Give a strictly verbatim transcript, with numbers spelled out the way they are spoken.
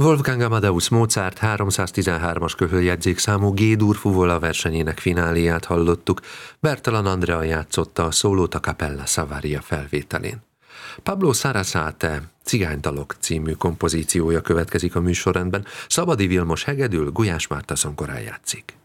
Wolfgang Amadeus Mozart háromszáztizenhármas köhöljegyzékszámú G-dur fuvola versenyének fináléját hallottuk, Bertalan Andrea játszotta a szólót a Capella Savaria felvételén. Pablo Sarasate Cigánydalok című kompozíciója következik a műsorrendben, Szabadi Vilmos hegedül, Gulyás Márta zongorán játszik.